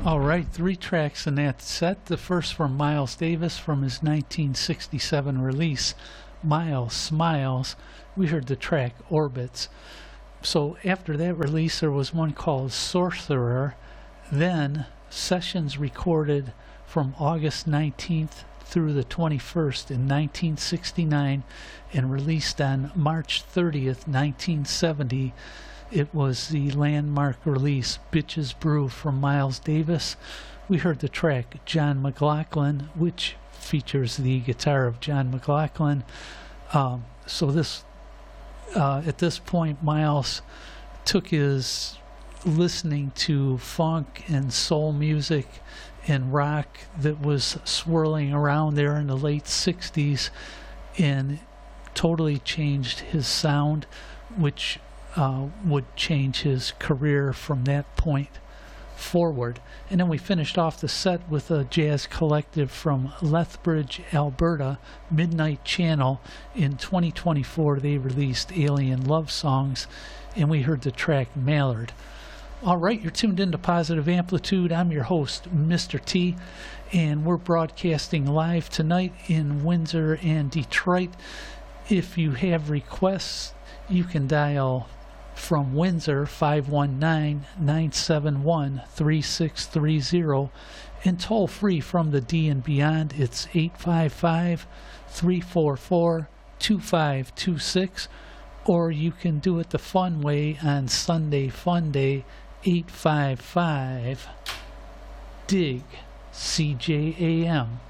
All right, three tracks in that set. The first from Miles Davis from his 1967 release, Miles Smiles. We heard the track Orbits. So after that release, there was one called Sorcerer. Then sessions recorded from August 19th through the 21st in 1969 and released on March 30th, 1970. It was the landmark release, Bitches Brew from Miles Davis. We heard the track John McLaughlin, which features the guitar of John McLaughlin. So this, at this point, Miles took his listening to funk and soul music and rock that was swirling around there in the late 60s and totally changed his sound, which would change his career from that point forward. And then we finished off the set with a jazz collective from Lethbridge, Alberta, Midnight Channel. In 2024 they released Alien Love Songs, and we heard the track Mallard. All right, you're tuned into Positive Amplitude. I'm your host, Mr. T, and we're broadcasting live tonight in Windsor and Detroit. If you have requests, you can dial from Windsor 519-971-3630, and toll free from the D and beyond, it's 855-344-2526, or you can do it the fun way on Sunday Fun Day, 855 DIG CJAM.